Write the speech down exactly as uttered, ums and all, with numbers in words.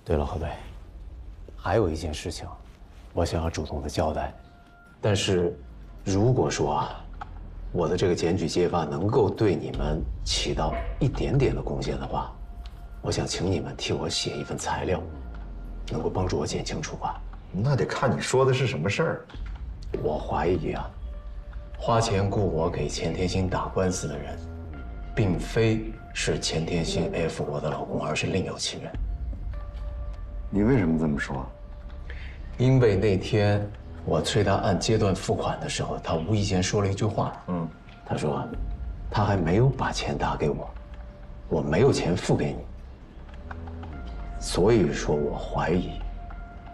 对了，何北，还有一件事情，我想要主动的交代。但是，如果说啊，我的这个检举揭发能够对你们起到一点点的贡献的话，我想请你们替我写一份材料，能够帮助我减轻处罚。 那得看你说的是什么事儿。 我怀疑啊，花钱雇我给钱天星打官司的人，并非是钱天星 F 我的老公，而是另有其人。 你为什么这么说？ 因为那天我催他按阶段付款的时候，他无意间说了一句话。嗯，他说他还没有把钱打给我，我没有钱付给你。所以说我怀疑